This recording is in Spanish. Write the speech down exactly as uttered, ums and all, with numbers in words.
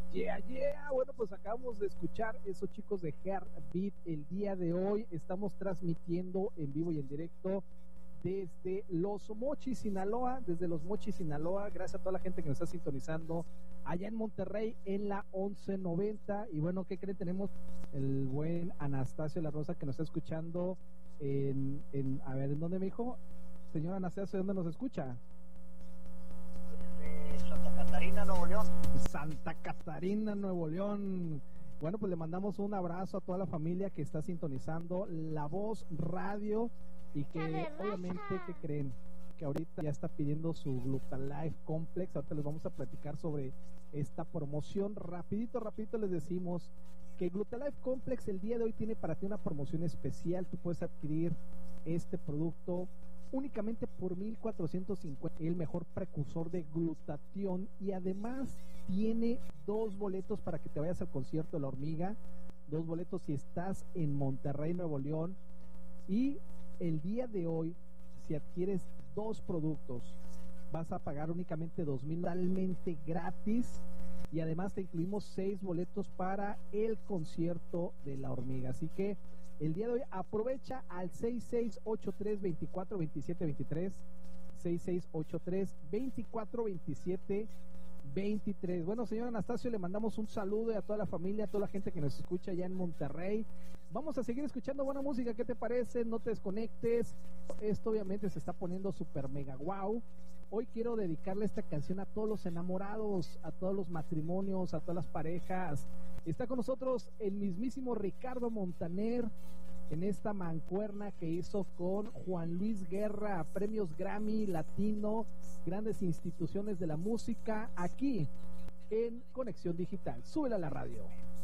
Yeah, yeah, bueno, pues acabamos de escuchar esos chicos de Heartbeat. El día de hoy estamos transmitiendo en vivo y en directo desde Los Mochis, Sinaloa, desde Los Mochis, Sinaloa, gracias a toda la gente que nos está sintonizando allá en Monterrey en la once noventa. Y bueno, ¿qué creen? Tenemos el buen Anastasio La Rosa que nos está escuchando en, en a ver, ¿en dónde me dijo? Señor Anastasio, ¿dónde nos escucha? Santa Catarina, Nuevo León. Santa Catarina, Nuevo León. Bueno, pues le mandamos un abrazo a toda la familia que está sintonizando La Voz Radio y que obviamente, ¿qué creen? Que ahorita ya está pidiendo su Glutalife Complex. Ahorita les vamos a platicar sobre esta promoción. Rapidito, rapidito les decimos que Glutalife Complex el día de hoy tiene para ti una promoción especial. Tú puedes adquirir este producto únicamente por mil cuatrocientos cincuenta, el mejor precursor de glutatión, y además tiene dos boletos para que te vayas al concierto de La Hormiga, dos boletos si estás en Monterrey, Nuevo León. Y el día de hoy, si adquieres dos productos, vas a pagar únicamente dos mil totalmente gratis, y además te incluimos seis boletos para el concierto de La Hormiga. Así que el día de hoy aprovecha al seis seis ocho tres, veinticuatro veintisiete veintitrés, seis seis ocho tres, veinticuatro veintisiete veintitrés. Bueno, señor Anastasio, le mandamos un saludo a toda la familia, a toda la gente que nos escucha allá en Monterrey. Vamos a seguir escuchando buena música, ¿qué te parece? No te desconectes. Esto obviamente se está poniendo super mega wow. Hoy quiero dedicarle esta canción a todos los enamorados, a todos los matrimonios, a todas las parejas. Está con nosotros el mismísimo Ricardo Montaner en esta mancuerna que hizo con Juan Luis Guerra, premios Grammy Latino, grandes instituciones de la música, aquí en Conexión Digital. Súbela a la radio.